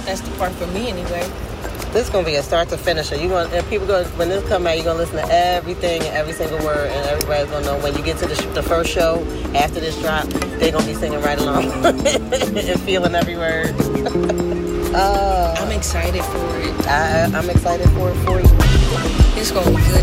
That's the part for me anyway. This is gonna be a start to finish. People go when this come out. You're gonna listen to everything and every single word, and everybody's gonna know when you get to the first show after this drop. They're gonna be singing right along and feeling every word. I'm excited for it. I'm excited for it for you. It's gonna be good.